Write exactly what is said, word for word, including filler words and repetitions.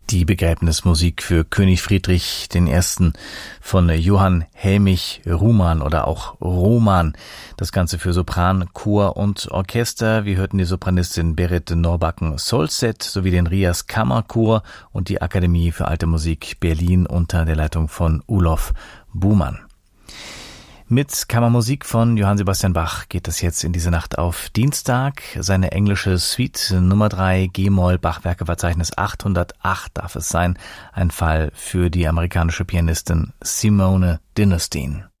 Die Begräbnismusik für König Friedrich den Ersten von Johann Helmich Ruhmann oder auch Roman. Das Ganze für Sopran, Chor und Orchester. Wir hörten die Sopranistin Berit Norbacken-Solstedt sowie den Rias Kammerchor und die Akademie für Alte Musik Berlin unter der Leitung von Ulof Buhmann. Mit Kammermusik von Johann Sebastian Bach geht es jetzt in diese Nacht auf Dienstag. Seine englische Suite Nummer drei G-Moll Bachwerkeverzeichnis achthundertacht darf es sein. Ein Fall für die amerikanische Pianistin Simone Dinnerstein.